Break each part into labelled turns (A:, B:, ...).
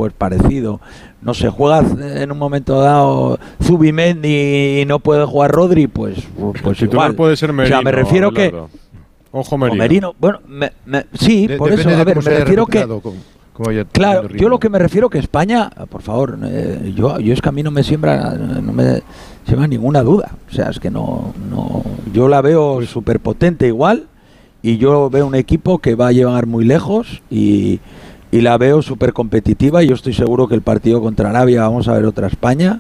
A: pues parecido. No sé, juegas en un momento dado Zubimendi y no puede jugar Rodri, pues igual.
B: Puede ser Merino,
A: o sea, me refiero que...
B: Ojo Merino.
A: Merino, bueno, sí, por eso, a ver, me refiero que... Claro, yo lo que me refiero que España, por favor, yo es que a mí no me siembra ninguna duda. O sea, es que no yo la veo súper potente igual, y yo veo un equipo que va a llegar muy lejos y la veo súper competitiva, y yo estoy seguro que el partido contra Arabia vamos a ver otra España.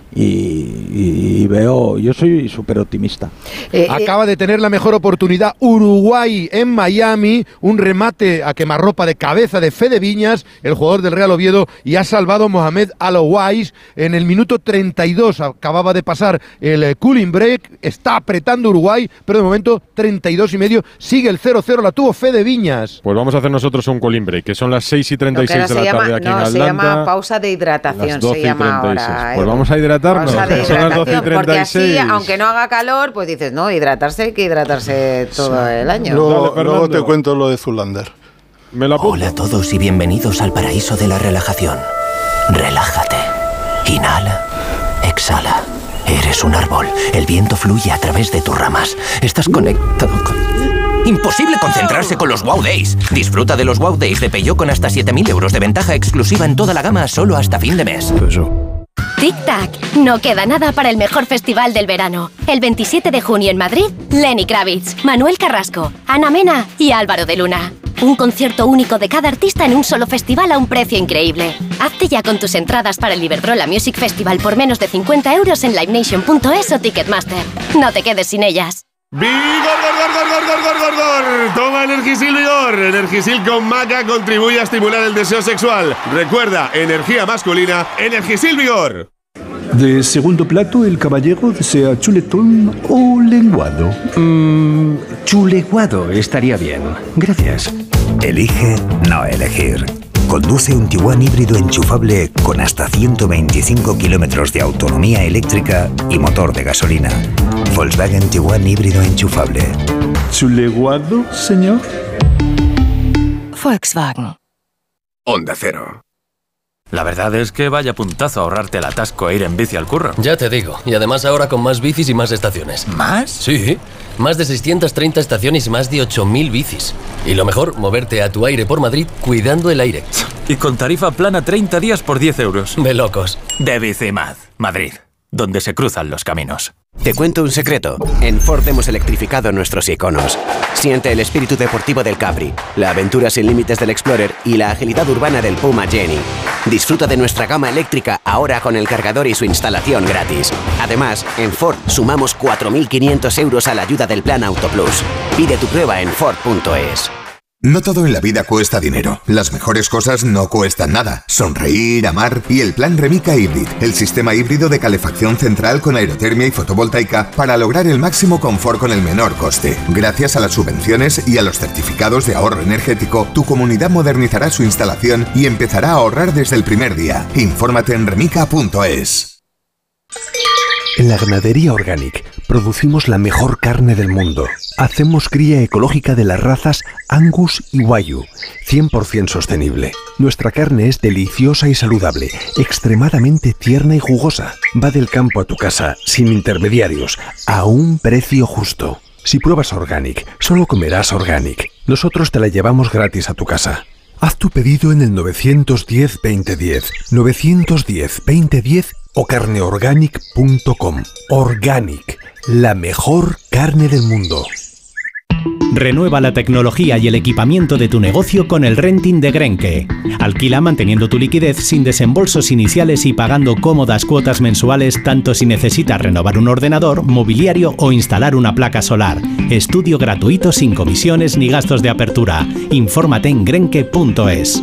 A: Y veo, yo soy súper optimista.
C: Acaba de tener la mejor oportunidad Uruguay en Miami, un remate a quemarropa de cabeza de Fede Viñas, el jugador del Real Oviedo, y ha salvado Mohamed Alouais en el minuto 32. Acababa de pasar el cooling break, está apretando Uruguay, pero de momento 32 y medio, sigue el 0-0, la tuvo Fede Viñas.
B: Pues vamos a hacer nosotros un cooling break, que son las 6:36 de la tarde aquí en Atlanta.
D: Se llama pausa de hidratación, se llama ahora.
B: Pues vamos a hidratar.
D: Son las 12:36. Porque así, aunque no haga calor, pues dices, no, hidratarse, hay que hidratarse todo el año.
E: Luego te cuento lo de Zulander.
F: Hola a todos y bienvenidos al paraíso de la relajación. Relájate. Inhala. Exhala. Eres un árbol. El viento fluye a través de tus ramas. Estás conectado con... Imposible concentrarse con los Wow Days. Disfruta de los Wow Days de Peugeot con hasta 7.000 euros de ventaja exclusiva en toda la gama solo hasta fin de mes.
G: Tic-tac, no queda nada para el mejor festival del verano. El 27 de junio en Madrid, Lenny Kravitz, Manuel Carrasco, Ana Mena y Álvaro de Luna. Un concierto único de cada artista en un solo festival a un precio increíble. Hazte ya con tus entradas para el Iberdrola Music Festival por menos de 50 euros en livenation.es o Ticketmaster. No te quedes sin ellas.
H: ¡Vigor! Toma Energisil Vigor. Energisil con maca contribuye a estimular el deseo sexual. Recuerda, energía masculina, Energisil Vigor.
I: De segundo plato, el caballero desea chuletón o lenguado.
J: Chuleguado estaría bien. Gracias.
K: Elige no elegir. Conduce un Tiguan híbrido enchufable con hasta 125 kilómetros de autonomía eléctrica y motor de gasolina. Volkswagen Tiguan híbrido enchufable.
I: ¿Chuleguado, señor?
G: Volkswagen.
L: Onda Cero. La verdad es que vaya puntazo ahorrarte el atasco e ir en bici al curro.
M: Ya te digo, y además ahora con más bicis y más estaciones.
L: ¿Más?
M: Sí, más de 630 estaciones y más de 8.000 bicis. Y lo mejor, moverte a tu aire por Madrid cuidando el aire.
L: Y con tarifa plana 30 días por 10 euros.
M: De locos.
L: De Bicimad, Madrid, donde se cruzan los caminos.
N: Te cuento un secreto. En Ford hemos electrificado nuestros iconos. Siente el espíritu deportivo del Capri, la aventura sin límites del Explorer y la agilidad urbana del Puma Jenny. Disfruta de nuestra gama eléctrica ahora con el cargador y su instalación gratis. Además, en Ford sumamos 4.500 euros a la ayuda del Plan Auto Plus. Pide tu prueba en Ford.es.
O: No todo en la vida cuesta dinero. Las mejores cosas no cuestan nada. Sonreír, amar y el plan Remica Hybrid, el sistema híbrido de calefacción central con aerotermia y fotovoltaica para lograr el máximo confort con el menor coste. Gracias a las subvenciones y a los certificados de ahorro energético, tu comunidad modernizará su instalación y empezará a ahorrar desde el primer día. Infórmate en remica.es.
P: En la Ganadería Organic producimos la mejor carne del mundo. Hacemos cría ecológica de las razas Angus y Wagyu, 100% sostenible. Nuestra carne es deliciosa y saludable, extremadamente tierna y jugosa. Va del campo a tu casa, sin intermediarios, a un precio justo. Si pruebas Organic, solo comerás Organic. Nosotros te la llevamos gratis a tu casa. Haz tu pedido en el 910-2010, 910-2010 o carneorganic.com. Organic, la mejor carne del mundo.
Q: Renueva la tecnología y el equipamiento de tu negocio con el renting de Grenke. Alquila manteniendo tu liquidez sin desembolsos iniciales y pagando cómodas cuotas mensuales tanto si necesitas renovar un ordenador, mobiliario o instalar una placa solar. Estudio gratuito sin comisiones ni gastos de apertura. Infórmate en grenke.es.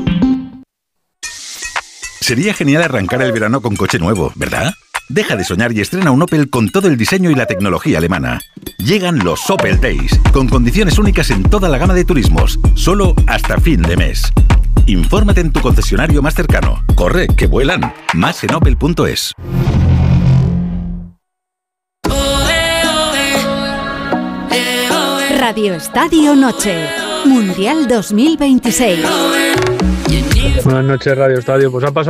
R: Sería genial arrancar el verano con coche nuevo, ¿verdad? Deja de soñar y estrena un Opel con todo el diseño y la tecnología alemana. Llegan los Opel Days, con condiciones únicas en toda la gama de turismos, solo hasta fin de mes. Infórmate en tu concesionario más cercano. Corre, que vuelan. Más en opel.es.
S: Radio Estadio Noche, Mundial 2026.
T: Buenas noches, Radio Estadio. Pues ha pasado